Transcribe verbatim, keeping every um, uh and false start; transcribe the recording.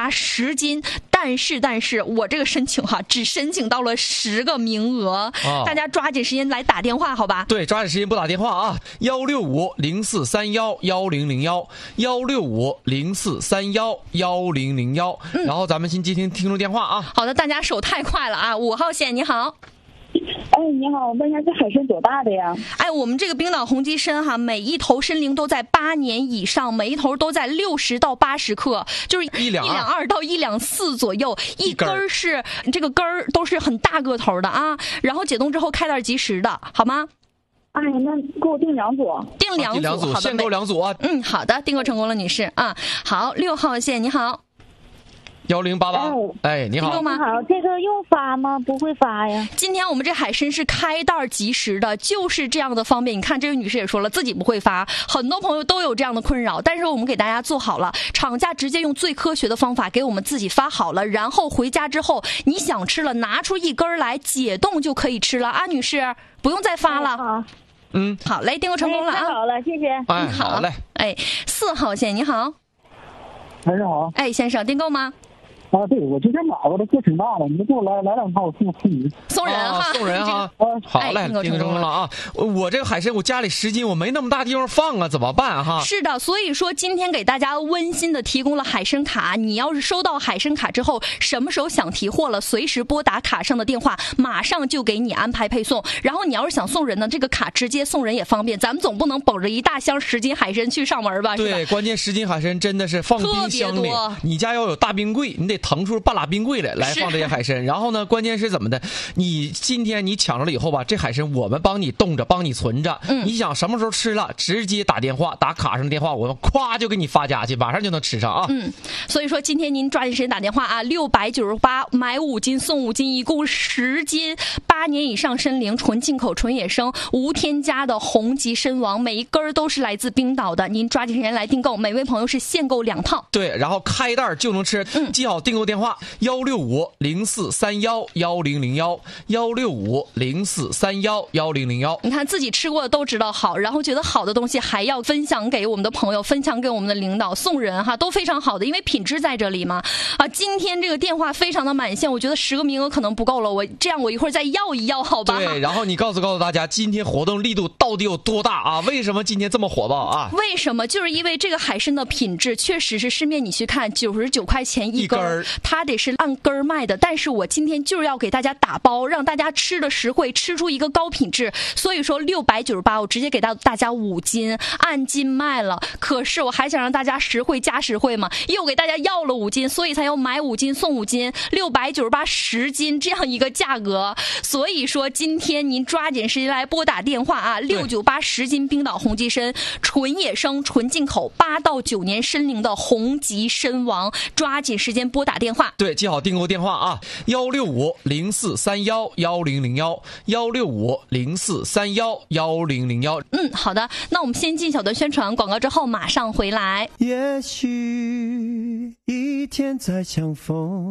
八十斤。但是但是我这个申请哈，只申请到了十个名额，哦、大家抓紧时间来打电话，好吧？ 对，抓紧时间拨打电话啊，幺六五零四三幺幺零零幺，幺六五零四三幺幺零零幺。然后咱们先接听听众电话啊。 好的，大家手太快了啊！五号线，你好。 哎，你好，我问一下，这海参多大的呀？ 哎，我们这个冰岛红鸡参哈，每一头参龄都在八年以上，每一头都在六十到八十克，就是一两二到一两四左右，一根儿是这个根儿都是很大个头的啊。然后解冻之后开袋即食的，好吗？ 哎，那给我订两组， 订两组， 两组，限购两组啊。 嗯，好的，订购成功了，女士啊。好，六号线，你好。 幺零八八，哎，你好， 你好，这个用发吗？不会发呀。 今天我们这海参是开袋即食的，就是这样的方便。你看，这位女士也说了，自己不会发，很多朋友都有这样的困扰，但是我们给大家做好了，厂家直接用最科学的方法给我们自己发好了，然后回家之后你想吃了，拿出一根来解冻就可以吃了啊，女士，不用再发了。 好， 嗯， 好嘞，订购成功了啊。 太好了，谢谢。 哎，好嘞。 哎，四号线，你好。 哎，你好。 哎，先生，订购吗？ 啊，对，我今天买过的货挺大的，你给我来来两套，我送送你。 送人哈、 啊，送人哈、 这个。好嘞，订购成功了啊！我这个海参，我家里十斤，我没那么大地方放啊，怎么办哈？ 是的，所以说今天给大家温馨的提供了海参卡。你要是收到海参卡之后，什么时候想提货了，随时拨打卡上的电话，马上就给你安排配送。然后你要是想送人呢，这个卡直接送人也方便。咱们总不能捧着一大箱十斤海参去上门吧？ 对，关键十斤海参真的是放冰箱里，你家要有大冰柜，你得腾出半拉冰柜来来放这些海参。然后呢，关键是怎么的？你今天你抢着了以后吧，这海参我们帮你冻着，帮你存着。嗯，你想什么时候吃了，直接打电话，打卡上的电话，我们咵就给你发家去，马上就能吃上啊。 嗯，所以说今天您抓紧时间打电话啊，六百九十八买五斤送五斤，一共十斤，八年以上参龄，纯进口、纯野生，无添加的红极参王，每一根都是来自冰岛的。您抓紧时间来订购，每位朋友是限购两套。 对，然后开袋就能吃。嗯，记好订购电话。幺六五零四三幺幺零零幺，幺六五零四三幺幺零零幺。 你看自己吃过的都知道好，然后觉得好的东西还要分享给我们的朋友，分享给我们的领导，送人哈，都非常好的，因为品质在这里嘛。啊，今天这个电话非常的满线，我觉得十个名额可能不够了，我这样我一会儿再要一要，好吧？ 对，然后你告诉告诉大家，今天活动力度到底有多大啊？为什么今天这么火爆啊？ 为什么？就是因为这个海参的品质确实是市面你去看九十九块钱一根，一根它得是按根卖的，但是我今天就是要给大家打包，让大家吃的实惠，吃出一个高品质。所以说六百九十八，我直接给到大家五斤，按斤卖了。可是我还想让大家实惠加实惠嘛，又给大家要了五斤，所以才要买五斤送五斤，六百九十八十斤这样一个价格。所以说今天您抓紧时间来拨打电话啊，六九八十斤冰岛红极参，纯野生、纯进口，八到九年参龄的红极参王，抓紧时间拨打电话。 对，记好订购电话啊，幺六五零四三幺幺零零幺，幺六五零四三幺幺零零幺。 嗯，好的，那我们先进小段宣传广告之后马上回来。 也许一天再相逢。